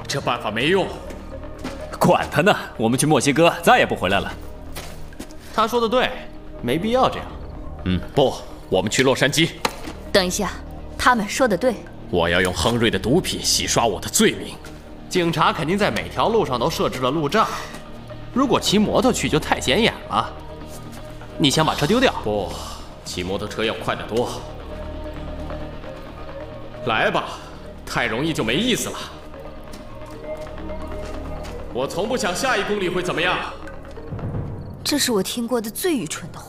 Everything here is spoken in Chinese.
这办法没用。 管他呢，我们去墨西哥再也不回来了。 他说的对，没必要这样。 不，我们去洛杉矶。 等一下，他们说的对。 我要用亨瑞的毒品洗刷我的罪名。 警察肯定在每条路上都设置了路障，如果骑摩托去就太显眼了。你想把车丢掉？ 不，骑摩托车要快得多。来吧，太容易就没意思了。我从不想下1公里会怎么样。 这是我听过的最愚蠢的话。